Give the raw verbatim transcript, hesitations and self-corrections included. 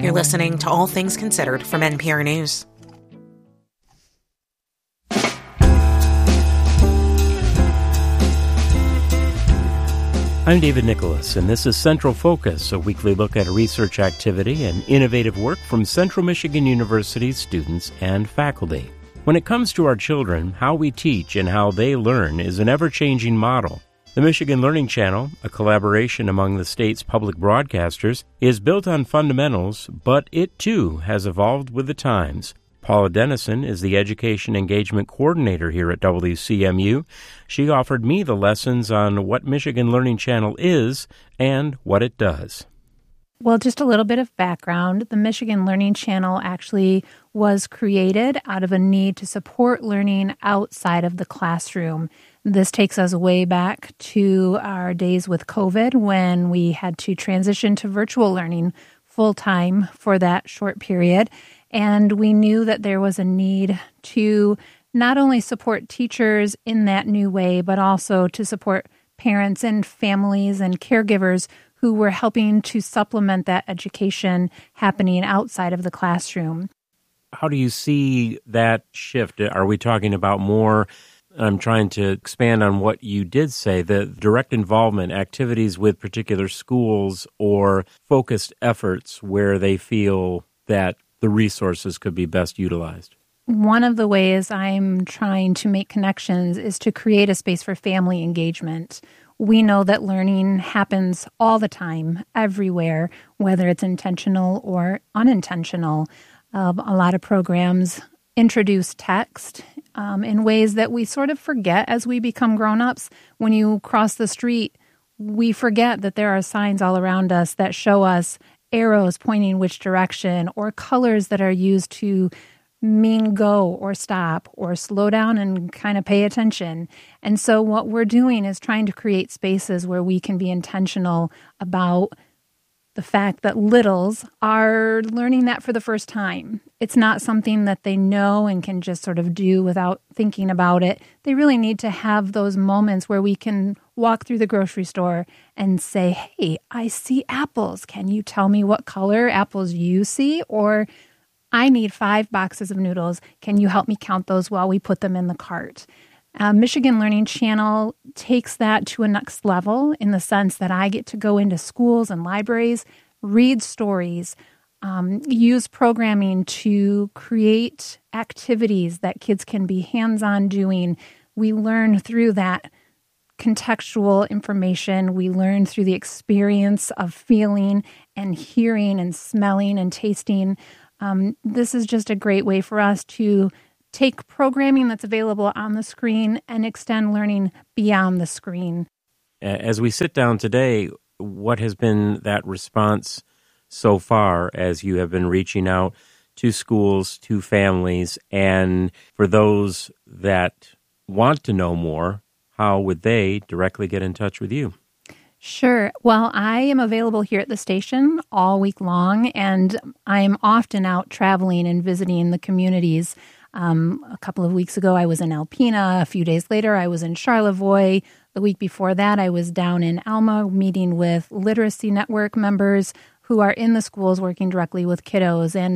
You're listening to All Things Considered from N P R News. I'm David Nicholas, and this is Central Focus, a weekly look at a research activity and innovative work from Central Michigan University's students and faculty. When it comes to our children, how we teach and how they learn is an ever-changing model. The Michigan Learning Channel, a collaboration among the state's public broadcasters, is built on fundamentals, but it too has evolved with the times. Paula Dennison is the Education Engagement Coordinator here at W C M U. She offered me the lessons on what Michigan Learning Channel is and what it does. Well, just a little bit of background. The Michigan Learning Channel actually was created out of a need to support learning outside of the classroom. This takes us way back to our days with COVID when we had to transition to virtual learning full-time for that short period. And we knew that there was a need to not only support teachers in that new way, but also to support parents and families and caregivers who were helping to supplement that education happening outside of the classroom. How do you see that shift? Are we talking about more, I'm trying to expand on what you did say, the direct involvement, activities with particular schools or focused efforts where they feel that the resources could be best utilized? One of the ways I'm trying to make connections is to create a space for family engagement. We know that learning happens all the time, everywhere, whether it's intentional or unintentional. Um, a lot of programs introduce text um, in ways that we sort of forget as we become grown-ups. When you cross the street, we forget that there are signs all around us that show us arrows pointing which direction or colors that are used to mean go or stop or slow down and kind of pay attention. And so what we're doing is trying to create spaces where we can be intentional about the fact that littles are learning that for the first time. It's not something that they know and can just sort of do without thinking about it. They really need to have those moments where we can walk through the grocery store and say, hey, I see apples. Can you tell me what color apples you see? Or I need five boxes of noodles. Can you help me count those while we put them in the cart? Uh, Michigan Learning Channel takes that to a next level in the sense that I get to go into schools and libraries, read stories, um, use programming to create activities that kids can be hands-on doing. We learn through that contextual information. We learn through the experience of feeling and hearing and smelling and tasting. Um, this is just a great way for us to take programming that's available on the screen and extend learning beyond the screen. As we sit down today, what has been that response so far as you have been reaching out to schools, to families, and for those that want to know more, how would they directly get in touch with you? Sure. Well, I am available here at the station all week long, and I'm often out traveling and visiting the communities. Um, a couple of weeks ago, I was in Alpena. A few days later, I was in Charlevoix. The week before that, I was down in Alma meeting with Literacy Network members who are in the schools working directly with kiddos. And